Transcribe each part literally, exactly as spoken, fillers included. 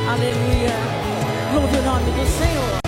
Aleluia. Louve o nome do Senhor.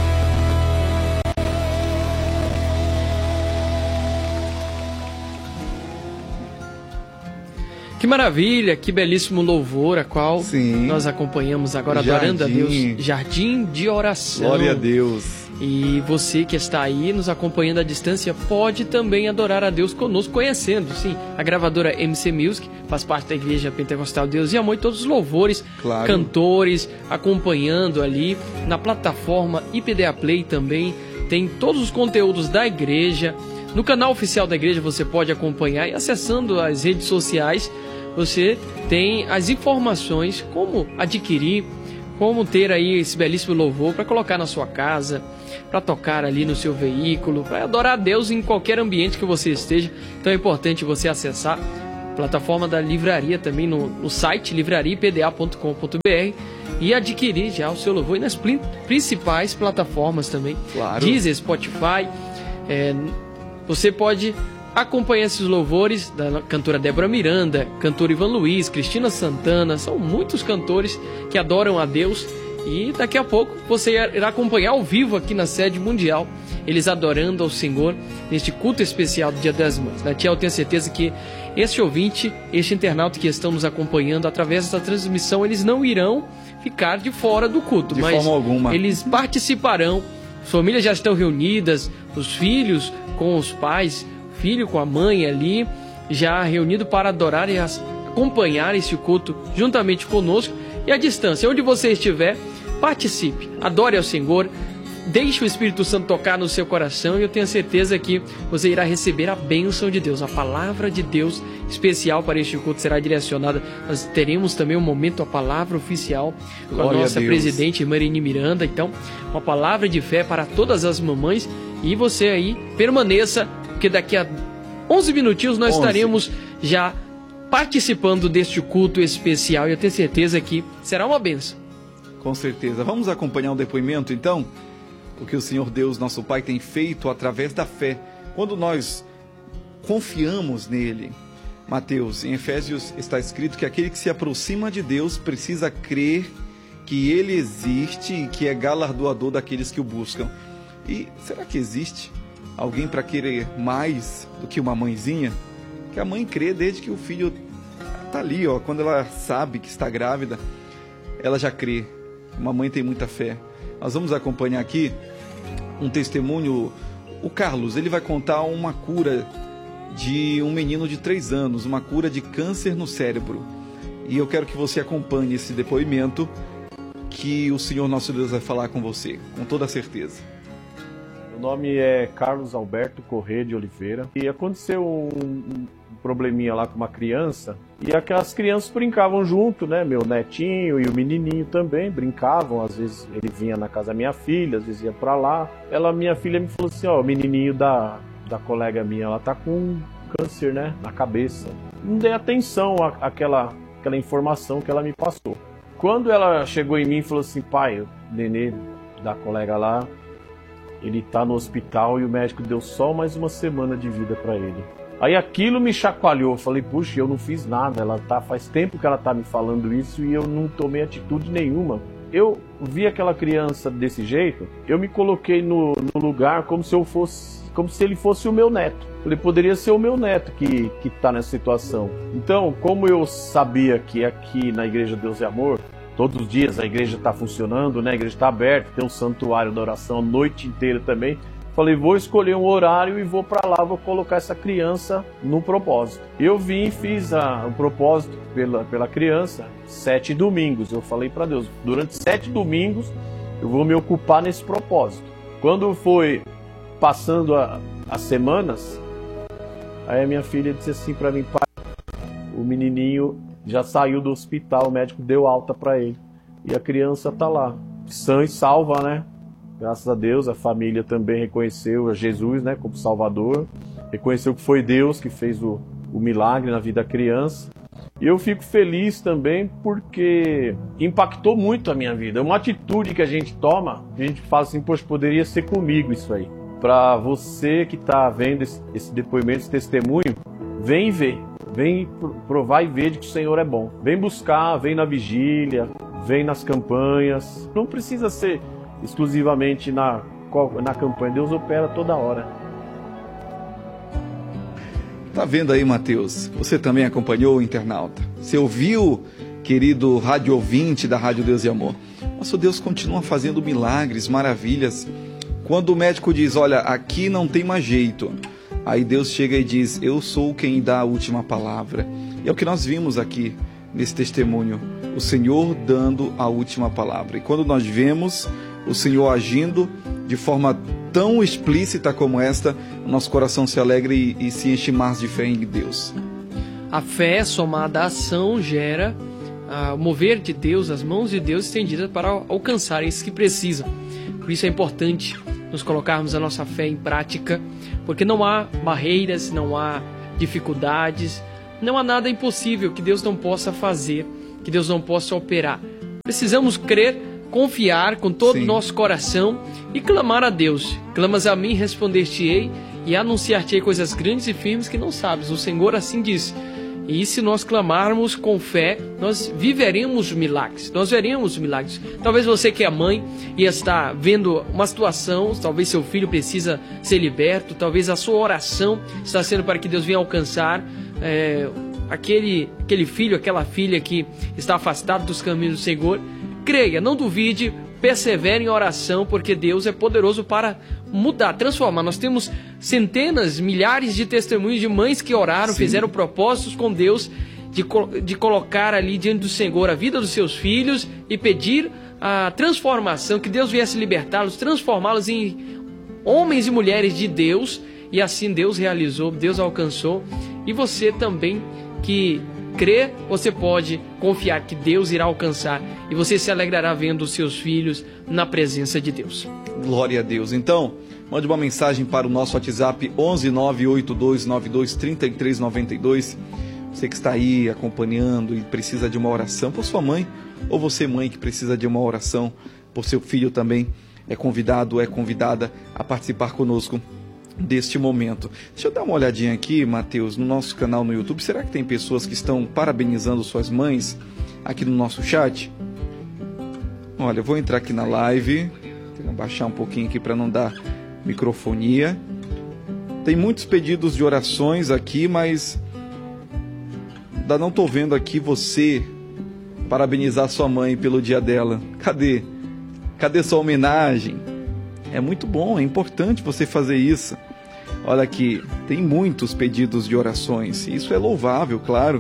Que maravilha, que belíssimo louvor, a qual Sim. nós acompanhamos agora, Jardim. adorando a Deus. Jardim de oração. Glória a Deus. E você que está aí nos acompanhando à distância pode também adorar a Deus conosco, conhecendo, sim, a gravadora M C Music, faz parte da Igreja Pentecostal Deus e Amor, e todos os louvores, Claro. cantores acompanhando ali na plataforma I P D A Play também. Tem todos os conteúdos da igreja. No canal oficial da igreja você pode acompanhar, e acessando as redes sociais você tem as informações, como adquirir, como ter aí esse belíssimo louvor para colocar na sua casa, para tocar ali no seu veículo, para adorar a Deus em qualquer ambiente que você esteja. Então é importante você acessar a plataforma da livraria também no, no site livraria i p d a ponto com ponto b r e adquirir já o seu louvor, e nas prin- principais plataformas também, Claro. Deezer, Spotify. É, você pode acompanhar esses louvores da cantora Débora Miranda, cantor Ivan Luiz, Cristina Santana. São muitos cantores que adoram a Deus, e daqui a pouco você irá acompanhar ao vivo aqui na sede mundial eles adorando ao Senhor neste culto especial do Dia das Mães. Na Tia, eu tenho certeza que este ouvinte, este internauta que estão nos acompanhando através dessa transmissão, eles não irão ficar de fora do culto, De mas forma alguma. eles participarão. As famílias já estão reunidas, os filhos com os pais, filho com a mãe ali, já reunido para adorar e as- acompanhar este culto juntamente conosco. E à distância, onde você estiver, participe, adore ao Senhor, deixe o Espírito Santo tocar no seu coração, e eu tenho certeza que você irá receber a bênção de Deus. A palavra de Deus especial para este culto será direcionada. Nós teremos também um momento, a palavra oficial, com Glória a a nossa Deus. presidente Marini Miranda. Então, uma palavra de fé para todas as mamães, e você aí permaneça, porque daqui a onze minutinhos nós onze. estaremos já participando deste culto especial, e eu tenho certeza que será uma bênção. Com certeza. Vamos acompanhar um depoimento, então? O que o Senhor Deus, nosso Pai, tem feito através da fé. Quando nós confiamos nele. Mateus, em Efésios está escrito que aquele que se aproxima de Deus precisa crer que ele existe e que é galardoador daqueles que o buscam. E será que existe alguém para querer mais do que uma mãezinha? Que a mãe crê desde que o filho está ali, ó, quando ela sabe que está grávida, ela já crê. Uma mãe tem muita fé. Nós vamos acompanhar aqui um testemunho. O Carlos, ele vai contar uma cura de um menino de três anos, uma cura de câncer no cérebro. E eu quero que você acompanhe esse depoimento, que o Senhor nosso Deus vai falar com você, com toda certeza. Meu nome é Carlos Alberto Corrêa de Oliveira, e aconteceu um, um probleminha lá com uma criança, e aquelas crianças brincavam junto, né? Meu netinho e o menininho também brincavam. Às vezes ele vinha na casa da minha filha, às vezes ia pra lá. Ela, minha filha, me falou assim: ó, o menininho da, da colega minha, ela tá com câncer, né, na cabeça. Não dei atenção à, àquela, àquela informação que ela me passou. Quando ela chegou em mim e falou assim: pai, o nenê da colega lá, ele tá no hospital e o médico deu só mais uma semana de vida pra ele. Aí aquilo me chacoalhou. Eu falei: puxa, eu não fiz nada. Ela tá, faz tempo que ela tá me falando isso e eu não tomei atitude nenhuma. Eu vi aquela criança desse jeito, eu me coloquei no, no lugar como se eu fosse, como se ele fosse o meu neto. Ele poderia ser o meu neto que que tá nessa situação. Então, como eu sabia que aqui na Igreja Deus é Amor, todos os dias a igreja está funcionando, né? A igreja está aberta, tem um santuário da oração a noite inteira também. Falei, vou escolher um horário e vou para lá, vou colocar essa criança no propósito. Eu vim e fiz a, o propósito pela, pela criança, sete domingos. Eu falei para Deus, durante sete domingos eu vou me ocupar nesse propósito. Quando foi passando a, as semanas, aí a minha filha disse assim para mim: pai, o menininho já saiu do hospital, o médico deu alta para ele. E a criança tá lá, sã e salva, né? Graças a Deus, a família também reconheceu a Jesus, né, como Salvador. Reconheceu que foi Deus que fez o, o milagre na vida da criança. E eu fico feliz também porque impactou muito a minha vida. É uma atitude que a gente toma, a gente fala assim: poxa, poderia ser comigo isso aí. Para você que está vendo esse, esse depoimento, esse testemunho, vem ver. Vem provar e ver de que o Senhor é bom. Vem buscar, vem na vigília, vem nas campanhas. Não precisa ser exclusivamente na, na campanha, Deus opera toda hora. Tá vendo aí, Mateus? Você também acompanhou o internauta. Você ouviu, querido rádio ouvinte da Rádio Deus e Amor? Nosso Deus continua fazendo milagres, maravilhas. Quando o médico diz, olha, aqui não tem mais jeito, aí Deus chega e diz, eu sou quem dá a última palavra. E é o que nós vimos aqui nesse testemunho, o Senhor dando a última palavra. E quando nós vemos o Senhor agindo de forma tão explícita como esta, o nosso coração se alegra e, e se enche mais de fé em Deus. A fé somada à ação gera ah, o mover de Deus, as mãos de Deus estendidas para alcançar esses que precisam. Por isso é importante nos colocarmos a nossa fé em prática, porque não há barreiras, não há dificuldades, não há nada impossível que Deus não possa fazer, que Deus não possa operar. Precisamos crer, confiar com todo o nosso coração e clamar a Deus. Clamas a mim, responder-te-ei e anunciar-te-ei coisas grandes e firmes que não sabes. O Senhor assim diz. E se nós clamarmos com fé, nós viveremos milagres, nós veremos milagres. Talvez você que é mãe e está vendo uma situação, talvez seu filho precisa ser liberto, talvez a sua oração está sendo para que Deus venha alcançar é, aquele, aquele filho, aquela filha que está afastado dos caminhos do Senhor. Creia, não duvide, persevere em oração, porque Deus é poderoso para mudar, transformar. Nós temos centenas, milhares de testemunhos de mães que oraram, Sim. fizeram propósitos com Deus de, de colocar ali diante do Senhor a vida dos seus filhos e pedir a transformação, que Deus viesse libertá-los, transformá-los em homens e mulheres de Deus, e assim Deus realizou, Deus alcançou. E você também que crê, você pode confiar que Deus irá alcançar e você se alegrará vendo os seus filhos na presença de Deus. Glória a Deus. Então, mande uma mensagem para o nosso WhatsApp onze nove oito dois nove dois três três nove dois. Você que está aí acompanhando e precisa de uma oração por sua mãe, ou você mãe que precisa de uma oração por seu filho também, é convidado, é convidada a participar conosco deste momento. Deixa eu dar uma olhadinha aqui, Mateus, no nosso canal no YouTube. Será que tem pessoas que estão parabenizando suas mães aqui no nosso chat? Olha, eu vou entrar aqui na live, vou baixar um pouquinho aqui para não dar microfonia. Tem muitos pedidos de orações aqui, mas ainda não estou vendo aqui você parabenizar sua mãe pelo dia dela. Cadê? Cadê sua homenagem? É muito bom, é importante você fazer isso. Olha aqui, tem muitos pedidos de orações. Isso é louvável, claro.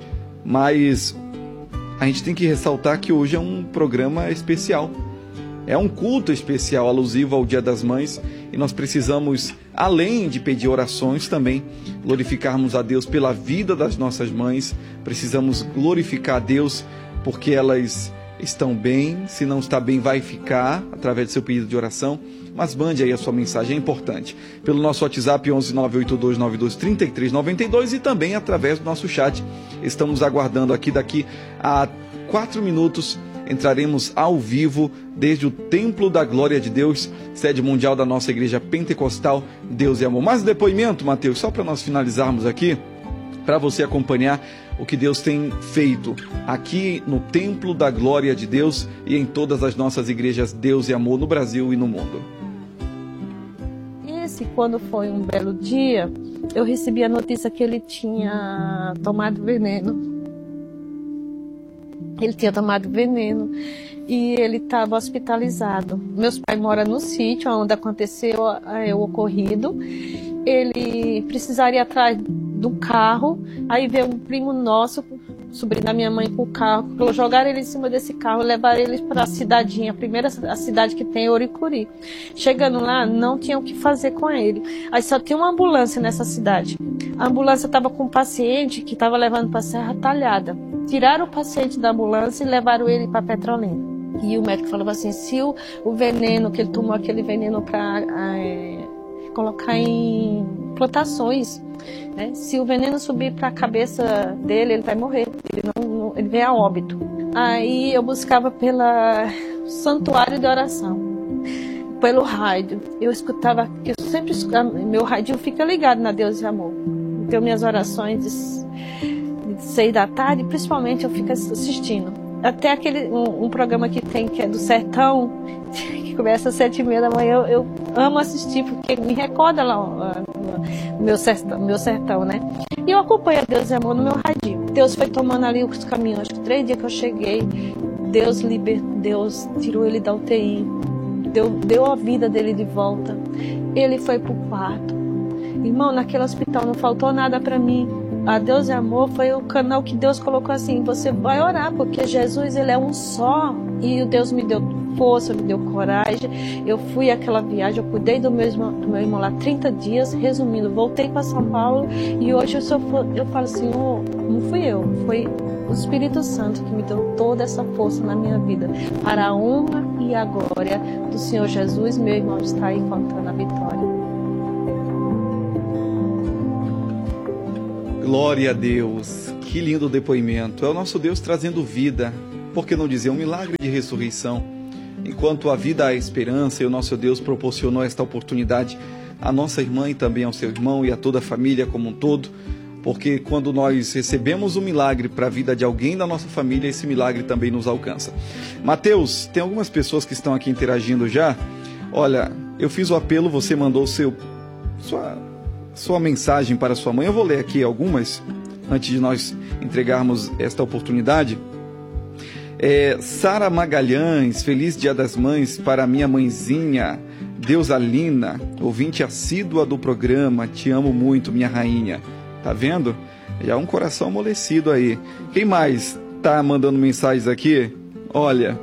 Mas a gente tem que ressaltar que hoje é um programa especial. É um culto especial alusivo ao Dia das Mães. E nós precisamos, além de pedir orações, também glorificarmos a Deus pela vida das nossas mães. Precisamos glorificar a Deus porque elas estão bem. Se não está bem, vai ficar através do seu pedido de oração. Mas mande aí a sua mensagem, é importante. Pelo nosso WhatsApp onze nove oito dois nove dois três três nove dois e também através do nosso chat. Estamos aguardando aqui, daqui a quatro minutos entraremos ao vivo desde o Templo da Glória de Deus, sede mundial da nossa Igreja Pentecostal Deus e Amor. Mais depoimento, Mateus, só para nós finalizarmos aqui, para você acompanhar o que Deus tem feito aqui no Templo da Glória de Deus e em todas as nossas igrejas Deus e Amor no Brasil e no mundo. Esse, quando foi um belo dia, eu recebi a notícia que ele tinha tomado veneno. Ele tinha tomado veneno e ele estava hospitalizado. Meus pais moram no sítio onde aconteceu o ocorrido. Ele precisaria ir atrás do carro, aí veio um primo nosso, sobrinho da minha mãe, com o carro, jogaram ele em cima desse carro, levaram ele para a cidadinha, a primeira a cidade que tem, Oricuri. Chegando lá, não tinha o que fazer com ele. Aí só tinha uma ambulância nessa cidade. A ambulância estava com um paciente que estava levando para a Serra Talhada. Tiraram o paciente da ambulância e levaram ele para Petrolina. E o médico falou assim, se o, o veneno, que ele tomou aquele veneno para é, colocar em plantações, né? Se o veneno subir para a cabeça dele, ele vai morrer, ele, não, não, ele vem a óbito. Aí eu buscava pelo santuário de oração, pelo rádio. Eu escutava, eu sempre meu rádio fica ligado na Deus e Amor. Então minhas orações de, de seis da tarde, principalmente eu fico assistindo. até aquele um, um programa que tem que é do sertão, que começa às sete e meia da manhã, eu, eu amo assistir, porque me recorda lá o meu sertão, meu sertão, né? E eu acompanho a Deus e Amor no meu radinho. Deus foi tomando ali os caminhos, acho que três dias que eu cheguei, Deus liber, Deus tirou ele da U T I, deu, deu a vida dele de volta. Ele foi pro quarto. Irmão, naquele hospital não faltou nada para mim. A Deus e Amor foi o canal que Deus colocou assim, você vai orar, porque Jesus, ele é um só, e o Deus me deu força, me deu coragem. Eu fui àquela viagem, eu cuidei do meu irmão, do meu irmão lá trinta dias, resumindo, voltei para São Paulo, e hoje eu, só, eu falo assim, oh, não fui eu, foi o Espírito Santo que me deu toda essa força na minha vida, para a honra e a glória do Senhor Jesus. Meu irmão está aí contando a vitória. Glória a Deus, que lindo depoimento. É o nosso Deus trazendo vida, por que não dizer um milagre de ressurreição. Enquanto a vida há esperança, e o nosso Deus proporcionou esta oportunidade à nossa irmã e também ao seu irmão e a toda a família como um todo, porque quando nós recebemos um milagre para a vida de alguém da nossa família, esse milagre também nos alcança. Mateus, tem algumas pessoas que estão aqui interagindo já. Olha, eu fiz o apelo, você mandou o seu... sua... sua mensagem para sua mãe. Eu vou ler aqui algumas antes de nós entregarmos esta oportunidade. é, Sara Magalhães, feliz Dia das Mães para minha mãezinha Deusalina, ouvinte assídua do programa, te amo muito, minha rainha. Tá vendo? Já um coração amolecido aí. Quem mais tá mandando mensagens aqui? Olha,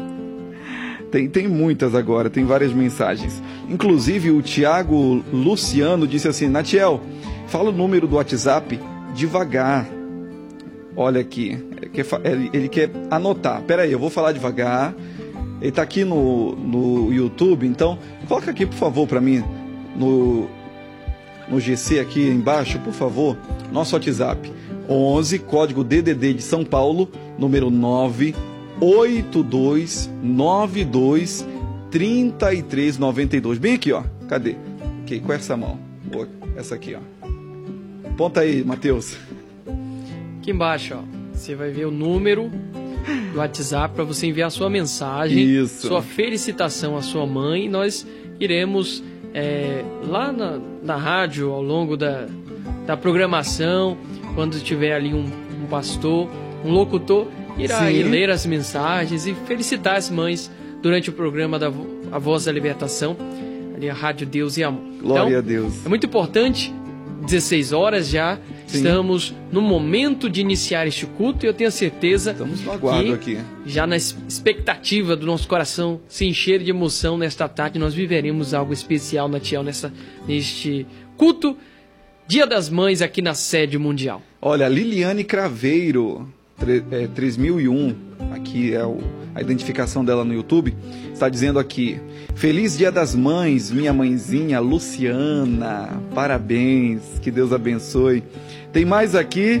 Tem, tem muitas agora, tem várias mensagens. Inclusive o Tiago Luciano disse assim, Natiel, fala o número do WhatsApp devagar. Olha aqui, ele quer anotar. Pera aí, eu vou falar devagar. Ele está aqui no, no YouTube, então coloca aqui, por favor, para mim, no, no G C aqui embaixo, por favor, nosso WhatsApp. onze, código D D D de São Paulo, número nove oito dois nove dois três três nove dois. Bem aqui, ó. Cadê? Ok, com essa mão. Essa aqui, ó. Aponta aí, Mateus. Aqui embaixo, ó. Você vai ver o número do WhatsApp para você enviar sua mensagem, Isso. sua felicitação à sua mãe. E nós iremos é, lá na, na rádio, ao longo da, da programação, quando tiver ali um, um pastor, um locutor, irá ir ler as mensagens e felicitar as mães durante o programa da A Voz da Libertação, ali a Rádio Deus e Amor. Glória então, a Deus. É muito importante, dezesseis horas já, Sim. estamos no momento de iniciar este culto e eu tenho certeza estamos no aguardo que aqui. já na expectativa do nosso coração se encher de emoção nesta tarde, nós viveremos algo especial, Natiel, nessa, neste culto, Dia das Mães aqui na sede mundial. Olha, Liliane Craveiro, É, três mil e um, aqui é o, a identificação dela no YouTube, está dizendo aqui, feliz Dia das Mães, minha mãezinha Luciana, parabéns, que Deus abençoe. Tem mais aqui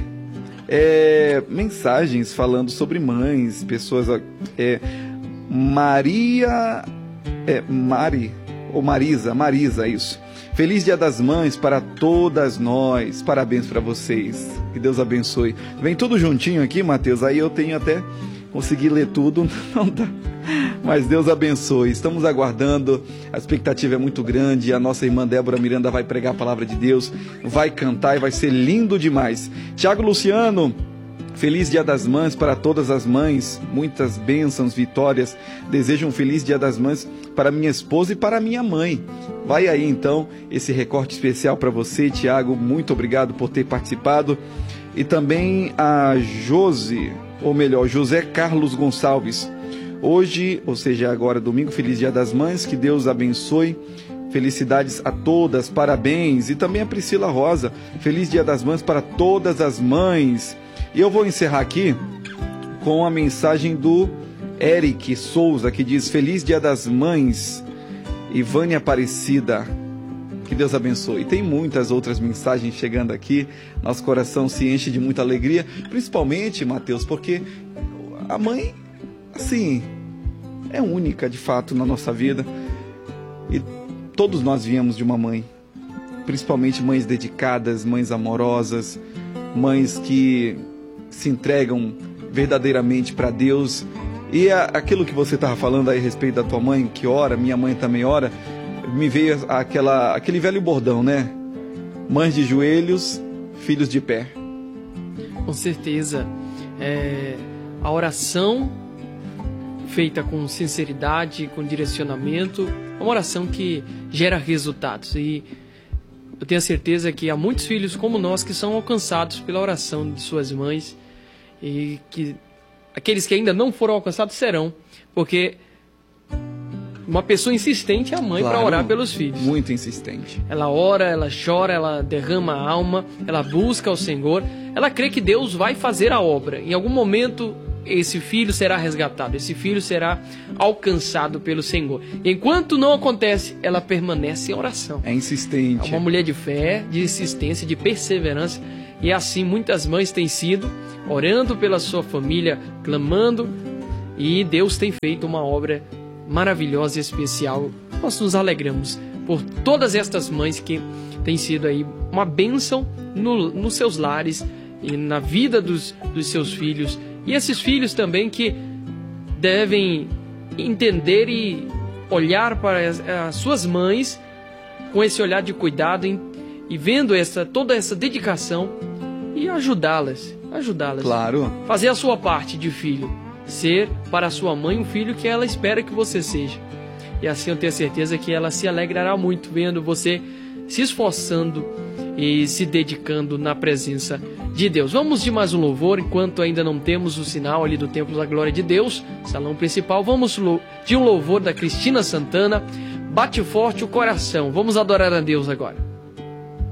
é, mensagens falando sobre mães, pessoas, é, Maria, é, Mari, ou Marisa, Marisa, isso. Feliz Dia das Mães para todas nós. Parabéns para vocês. Que Deus abençoe. Vem tudo juntinho aqui, Mateus. Aí eu tenho até conseguir ler tudo. Não dá. Mas Deus abençoe. Estamos aguardando. A expectativa é muito grande. A nossa irmã Débora Miranda vai pregar a palavra de Deus. Vai cantar e vai ser lindo demais. Tiago Luciano. Feliz Dia das Mães para todas as mães, muitas bênçãos, vitórias. Desejo um feliz Dia das Mães para minha esposa e para minha mãe. Vai aí então esse recorte especial para você, Tiago. Muito obrigado por ter participado. E também a Josi, ou melhor, José Carlos Gonçalves. Hoje, ou seja, agora domingo, feliz Dia das Mães, que Deus abençoe. Felicidades a todas, parabéns. E também a Priscila Rosa, feliz Dia das Mães para todas as mães. E eu vou encerrar aqui com a mensagem do Eric Souza, que diz, feliz Dia das Mães, Ivânia Aparecida. Que Deus abençoe. E tem muitas outras mensagens chegando aqui. Nosso coração se enche de muita alegria, principalmente, Mateus, porque a mãe, assim, é única de fato na nossa vida. E todos nós viemos de uma mãe, principalmente mães dedicadas, mães amorosas, mães que se entregam verdadeiramente para Deus. E a, aquilo que você estava falando aí a respeito da tua mãe, que ora, minha mãe também ora, me veio aquela, aquele velho bordão, né? Mães de joelhos, filhos de pé. Com certeza. É, a oração feita com sinceridade, com direcionamento, é uma oração que gera resultados. E eu tenho a certeza que há muitos filhos como nós que são alcançados pela oração de suas mães, e que aqueles que ainda não foram alcançados serão, porque uma pessoa insistente é a mãe, claro, para orar pelos filhos. Muito insistente. Ela ora, ela chora, ela derrama a alma, ela busca o Senhor, ela crê que Deus vai fazer a obra. Em algum momento esse filho será resgatado, esse filho será alcançado pelo Senhor. E enquanto não acontece, ela permanece em oração. É insistente. É uma mulher de fé, de insistência, de perseverança. E assim muitas mães têm sido, orando pela sua família, clamando, e Deus tem feito uma obra maravilhosa e especial. Nós nos alegramos por todas estas mães que têm sido aí uma bênção no, nos seus lares e na vida dos, dos seus filhos. E esses filhos também que devem entender e olhar para as, as suas mães com esse olhar de cuidado e, e vendo essa, toda essa dedicação e ajudá-las, ajudá-las. Claro. Fazer a sua parte de filho. Ser para a sua mãe um filho que ela espera que você seja. E assim eu tenho certeza que ela se alegrará muito vendo você se esforçando e se dedicando na presença de Deus. Vamos de mais um louvor, enquanto ainda não temos o sinal ali do Templo da Glória de Deus, salão principal. Vamos de um louvor da Cristina Santana, Bate Forte o Coração. Vamos adorar a Deus agora.